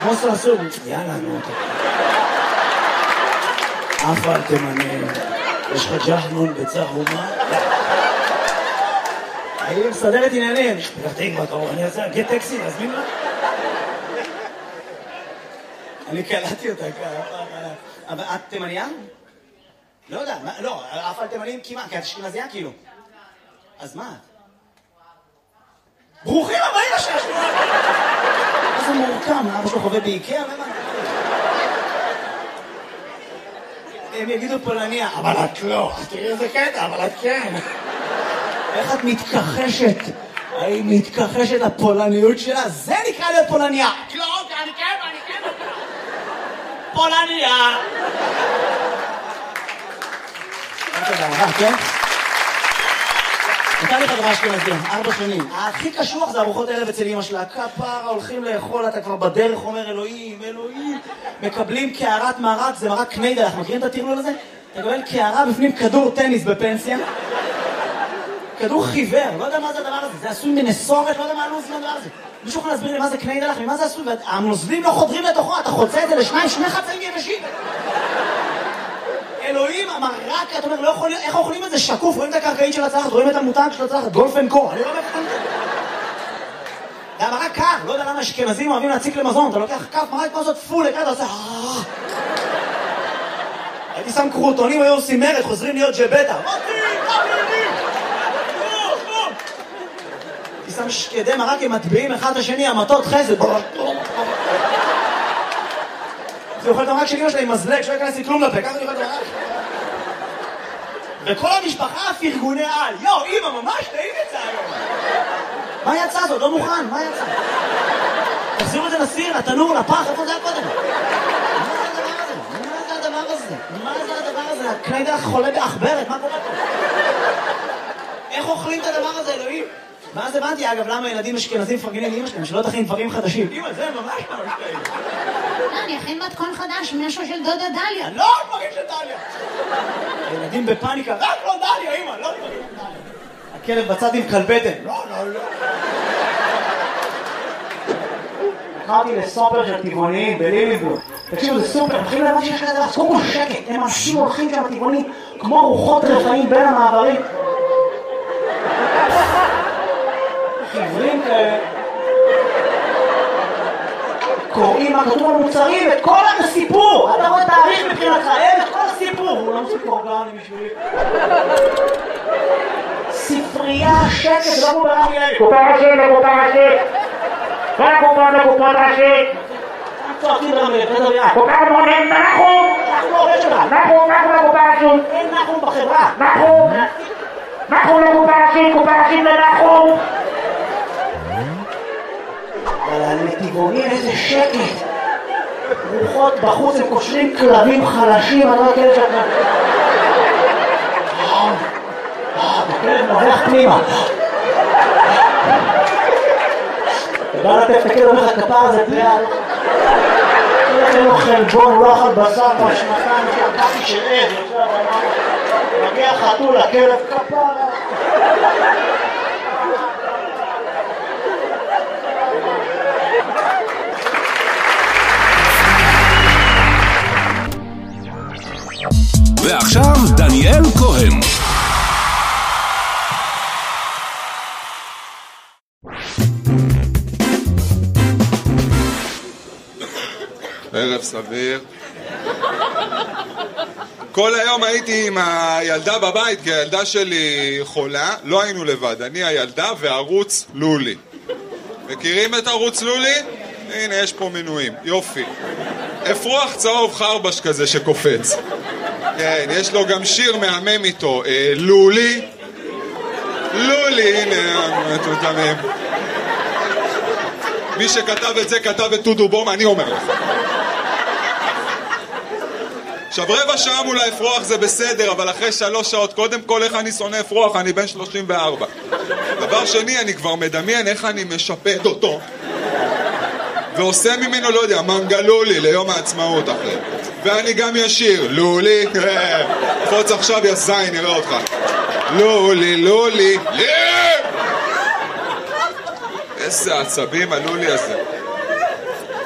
כמו סרסור, יאללה, נו. אף על תימני, יש לך ג'חנון בצהומה? אני מסדרת עניינים. פתח תקווה, קרוב, אני רוצה להגיד טקסי, להזמין לה? אני קלטתי אותה ככה. אבל את תימניה? לא יודע, לא, אף על תימנים כמעט, כי את אשכנזייה כאילו. אז מה? ברוכים הבאים לשעשוע! איזה מורכם, אבא שלו חווה באיקאה, למה? הם יגידו פולניה, אבל את לא. תראי איזה קטע, אבל את כן. איך את מתכחשת? היא מתכחשת לפולניות שלה? זה נקרא להיות פולניה. לא, אני כן. פולניה. כן? נתן לי חברה אשכנזים, 4 שנים. הכי קשוח זה ארוחות ערב אצל אמא שלה. כפרה, הולכים לאכול, אתה כבר בדרך אומר אלוהים. מקבלים קערת מרק, זה מרק קניידל, אנחנו מכירים את הטרלול הזה? אתה מקבל קערה בפנים כדור טניס בפנסיה. כדור חיוור, לא יודע מה זה הדבר הזה. זה עשוי מנסורת, לא יודע מה הלוז מהדבר הזה. מישהו יכול להסביר לי מה זה קניידל, ממה זה עשוי? והנוזלים לא חודרים לתוכו, אתה חוצה את זה לשניים, 2 חצאים יבשים. אלוהים, המרק, אתה אומר, לא יכול, איך אוכלים את זה שקוף? רואים את הקרקעית של הצלחת, רואים את המותג של הצלחת, גולף אנד קור, אני לא מבין. זה המרק קר, לא יודע למה אשכנזים אוהבים להציק למזון, אתה לוקח כף מרק כמו זאת פול, אתה עושה... הייתי שם קרוטונים, היו עושים מרד, חוזרים להיות ג'בטה. הייתי שם שקדי מרק, הם מטביעים אחד לשני, המטות חסד. זה אוכל את המרק של אמא שלה עם מזלג, שלא יכנס לי כלום לפה, ככה אני אוכל את המרק. וכל המשפחה פרגוני על, יו, אמא, ממש טעים את זה היום. מה יצא זאת? לא מוכן, מה יצא? תחזירו את זה לסיר, לתנור, לפח, איפה זה היה קודם? מה זה הדבר הזה? הקניידל חולה באחברת, מה קורה פה? איך אוכלים את הדבר הזה, אלוהים? ואז הבנתי, אגב, למה ילדים אשכנזים מפרגנים לאמא שלהם, שלא תכין דברים חדשים. אמא, זה ממש טעים. אני אכין מתכון חדש, משהו של דודה דליה. לא דברים של דליה. ילדים בפאניקה, רק לא דליה, אמא, לא דברים של דליה. הכלב בצד עם כלבטן. לא. קראתי לסופר של טבעוניים בליליבלום. תקשיבו, זה סופר, מתחילים להבין שיש כזה, אז קודם כל שקט, הם אנשים הולכים שם טבעוניים כמו רוחות רפאים בין המעברים. חברים כאלה. קוראים מה כתוב על מוצרים, את כל הסיפור. אתה רואה תאריך מבחינתך, את כל הסיפור. הוא לא סיפור אורגני בשבילי. ספרייה, שקט, זה לא כמו ברמי לוי. קופה ראשית. קופה ראשית. צועקים ברמי לוי, תדבר יד. קופה מונים, נחום. נחום עובד שלה. נחום לקופה ראשית. אין נחום בחברה. נחום לקופה ראשית לנחום. אבל לטבעונים איזה שקט. רוחות בחוץ, הם קושרים כלבים חלשים, אני לא הכלב שלך. הכלב נובח פנימה. אתה בא לטף את הכלב, אומר לך כפר הזה פריאל. אין לו חלבון, הוא לא אכל בשר כמו שנתיים שהקפי של עד. מגיע חתול לכלב כפר. ועכשיו דניאל כהן. ערב סביר. כל היום הייתי עם הילדה בבית, כי הילדה שלי חולה, לא היינו לבד, אני הילדה וערוץ לולי. מכירים את ערוץ לולי? הנה, יש פה מנויים, יופי. אפרוח צהוב חרבש כזה שקופץ. כן, יש לו גם שיר מהמם איתו, לולי, הנה, מטומטמים. מי שכתב את זה כתב את טודו בום, אני אומר לך. עכשיו 15 שעה מול האפרוח זה בסדר, אבל אחרי 3 שעות, קודם כל איך אני שונא אפרוח, אני בן 34. דבר שני, אני כבר מדמיין איך אני משפט אותו ועושה ממנו, לא יודע, מנגלולי ליום העצמאות אחרי. ואני גם ישיר, לולי, פוץ עכשיו יא זין, נראה אותך. לולי, איזה עצבים הלולי הזה.